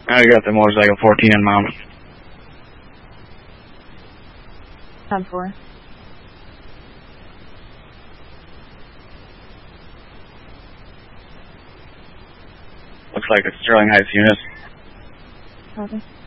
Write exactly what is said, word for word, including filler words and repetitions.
I got the motorcycle fourteen in mount. ten four. Looks like it's Sterling Heights unit. Copy.